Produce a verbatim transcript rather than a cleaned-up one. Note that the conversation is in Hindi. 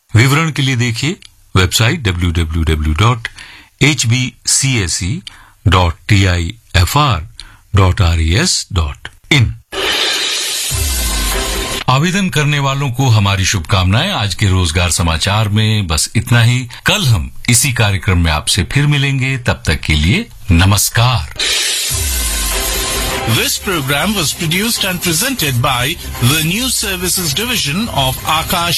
विवरण के लिए देखिए website W W W dot H B C S E dot T I F R dot R E S dot in. आवेदन करने वालों को हमारी शुभकामनाएं। आज के रोजगार समाचार में बस इतना ही। कल हम इसी कार्यक्रम में आपसे फिर मिलेंगे, तब तक के लिए नमस्कार। This program was produced and presented by the News Services Division of Akash